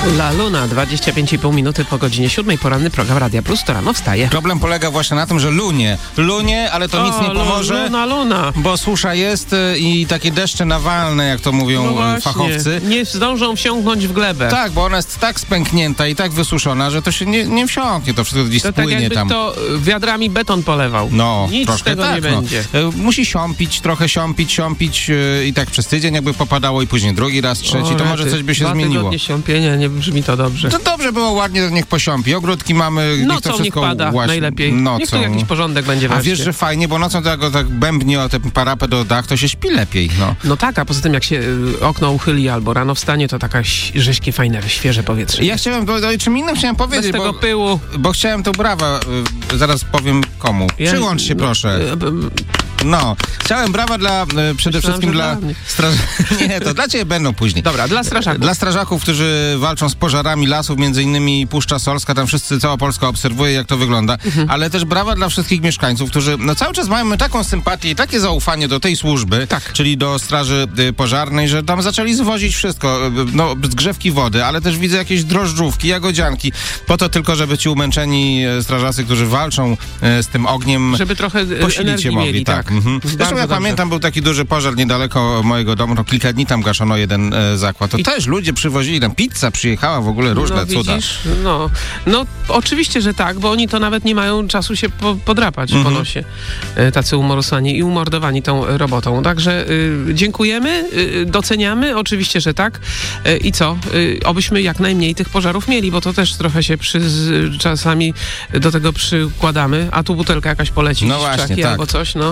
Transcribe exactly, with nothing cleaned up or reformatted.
La Luna, dwadzieścia pięć i pół minuty po godzinie siódmej, poranny program Radia Plus, to rano wstaje. Problem polega właśnie na tym, że lunie, lunie, ale to o, nic nie pomoże, luna, luna. bo susza jest i takie deszcze nawalne, jak to mówią No właśnie, fachowcy. nie zdążą wsiąknąć w glebę. Tak, bo ona jest tak spęknięta i tak wysuszona, że to się nie, nie wsiąknie, to wszystko gdzieś To tak spłynie jakby tam. to wiadrami beton polewał. No, nic troszkę z tego tak, nie no. będzie. E, Musi siąpić, trochę siąpić, siąpić e, i tak przez tydzień jakby popadało i później drugi raz, trzeci, O, to może rety, coś by się dwa zmieniło. tygodnie siąpienia, nie brzmi to dobrze. To dobrze było, ładnie, to niech posiąpi. Ogródki mamy, niech to Nocą niech wszystko pada łaś- najlepiej. Nocą. Niech tu jakiś porządek będzie A wreszcie. wiesz, że fajnie, bo nocą tak, tak bębni o ten parapet do dach, to się śpi lepiej, no. No tak, a poza tym jak się y, okno uchyli albo rano wstanie, to taka ś- rześkie, fajne, świeże powietrze. Ja chciałem, bo o czym innym chciałem Bez powiedzieć, tego bo, pyłu. bo chciałem tu brawa, y, zaraz powiem komu. Ja- Przyłącz się no, proszę. y, y, No, chciałem brawa dla, y, przede Myślałem, wszystkim że dla dla mnie. strażaków. Nie, to dla ciebie będą później. Dobra, dla strażaków. Dla strażaków, którzy walczą z pożarami lasów, między innymi Puszcza Solska, tam wszyscy, cała Polska obserwuje, jak to wygląda, Mhm. ale też brawa dla wszystkich mieszkańców, którzy no, cały czas mają taką sympatię i takie zaufanie do tej służby, Tak. czyli do straży y, pożarnej, że tam zaczęli zwozić wszystko, y, no, zgrzewki wody, ale też widzę jakieś drożdżówki, jagodzianki, po to tylko, żeby ci umęczeni y, strażacy, którzy walczą y, z tym ogniem, Żeby trochę y, posilić energii się mogli, mieli, tak. tak. Mhm. Bardzo Zresztą ja dobrze. pamiętam, był taki duży pożar niedaleko mojego domu, to kilka dni tam gaszono jeden e, zakład. To I- też ludzie przywozili, tam pizza przyjechała, w ogóle różne no, cuda. widzisz? No, no oczywiście, że tak, bo oni to nawet nie mają czasu się po, podrapać Mhm. po nosie. E, tacy umorusani i umordowani tą e, robotą. Także y, dziękujemy, y, doceniamy, oczywiście, że tak. E, I co? Y, obyśmy jak najmniej tych pożarów mieli, bo to też trochę się przy, z, czasami do tego przykładamy, a tu butelka jakaś poleci No gdzieś w właśnie, krzaki tak. albo coś, no.